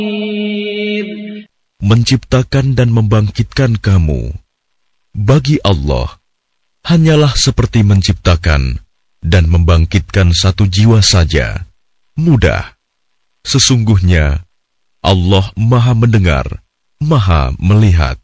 Menciptakan dan membangkitkan kamu, bagi Allah, hanyalah seperti menciptakan dan membangkitkan satu jiwa saja, mudah. Sesungguhnya, Allah Maha Mendengar, Maha Melihat.